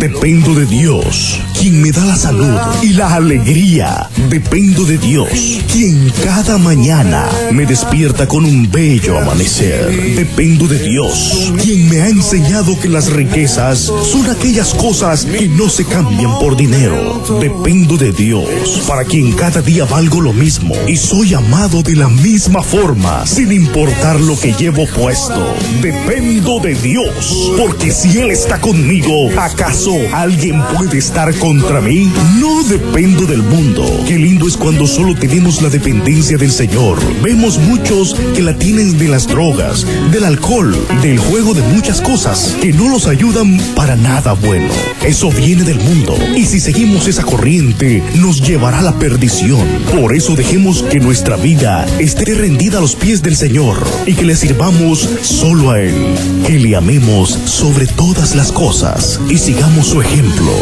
Dependo de Dios, quien me da la salud y la alegría. Dependo de Dios, quien cada mañana me despierta con un bello amanecer. Dependo de Dios, quien me ha enseñado que las riquezas son aquellas cosas que no se cambian por dinero. Dependo de Dios, para quien cada día valgo lo mismo y soy amado de la misma forma, sin importar lo que llevo puesto. Dependo de Dios, porque si Él está conmigo, ¿acaso alguien puede estar contra mí? No dependo del mundo. Qué lindo es cuando solo tenemos la dependencia del Señor. Vemos muchos que la tienen de las drogas, del alcohol, del juego, de muchas cosas que no los ayudan para nada bueno. Eso viene del mundo, y si seguimos esa corriente nos llevará a la perdición. Por eso dejemos que nuestra vida esté rendida a los pies del Señor y que le sirvamos solo a Él, que le amemos sobre todas las cosas y sigamos su ejemplo.